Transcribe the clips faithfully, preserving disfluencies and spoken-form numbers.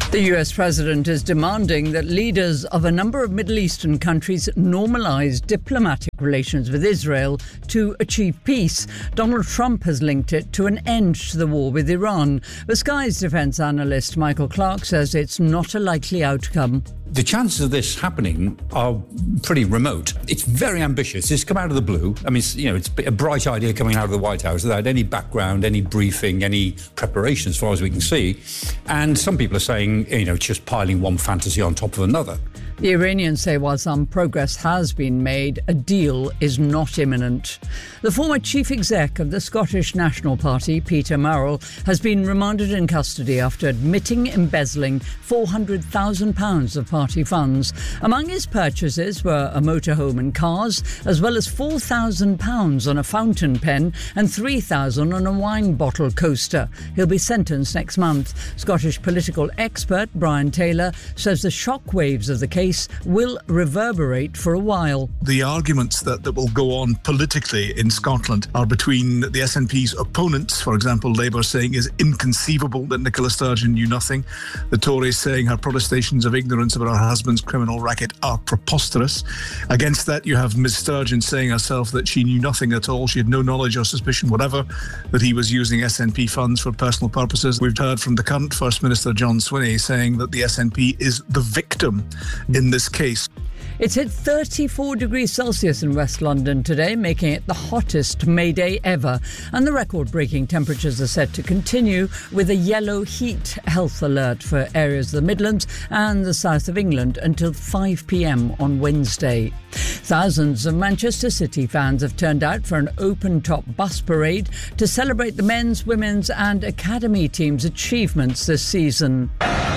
The U S president is demanding that leaders of a number of Middle Eastern countries normalise diplomatic relations with Israel to achieve peace. Donald Trump has linked it to an end to the war with Iran. The Sky's defence analyst Michael Clark says it's not a likely outcome. The chances of this happening are pretty remote. It's very ambitious. It's come out of the blue. I mean, it's, you know, it's a bright idea coming out of the White House without any background, any briefing, any preparation, as far as we can see. And some people are saying, you know, it's just piling one fantasy on top of another. The Iranians say while some progress has been made, a deal is not imminent. The former chief exec of the Scottish National Party, Peter Murrell, has been remanded in custody after admitting embezzling four hundred thousand pounds of party funds. Among his purchases were a motorhome and cars, as well as four thousand pounds on a fountain pen and three thousand pounds on a wine bottle coaster. He'll be sentenced next month. Scottish political expert Brian Taylor says the shockwaves of the case will reverberate for a while. The arguments that, that will go on politically in Scotland are between the S N P's opponents, for example, Labour saying it's inconceivable that Nicola Sturgeon knew nothing, the Tories saying her protestations of ignorance about her husband's criminal racket are preposterous. Against that, you have Miz Sturgeon saying herself that she knew nothing at all, she had no knowledge or suspicion whatever that he was using S N P funds for personal purposes. We've heard from the current First Minister, John Swinney, saying that the S N P is the victim in this case. It's hit thirty-four degrees Celsius in West London today, making it the hottest May Day ever. And the record-breaking temperatures are set to continue with a yellow heat health alert for areas of the Midlands and the south of England until five p.m. on Wednesday. Thousands of Manchester City fans have turned out for an open-top bus parade to celebrate the men's, women's and academy teams' achievements this season.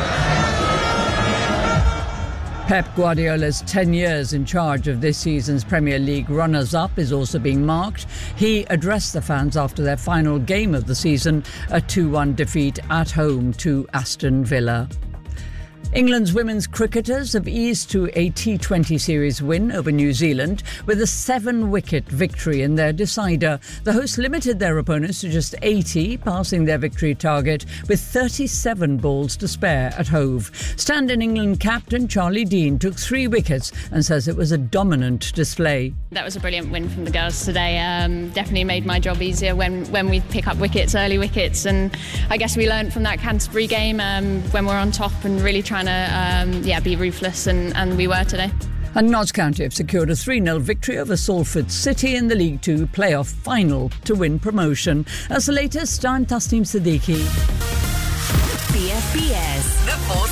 Pep Guardiola's ten years in charge of this season's Premier League runners-up is also being marked. He addressed the fans after their final game of the season, a two one defeat at home to Aston Villa. England's women's cricketers have eased to a T twenty series win over New Zealand with a seven-wicket victory in their decider. The hosts limited their opponents to just eighty, passing their victory target with thirty-seven balls to spare at Hove. Stand-in England captain Charlie Dean took three wickets and says it was a dominant display. That was a brilliant win from the girls today. Um, definitely made my job easier when, when we pick up wickets, early wickets, and I guess we learned from that Canterbury game um, when we're on top and really trying to um, yeah, be ruthless, and, and we were today. And Notts County have secured a three nil victory over Salford City in the League Two playoff final to win promotion. As the latest, I'm Tasneem Siddiqui. B F B S, the fourth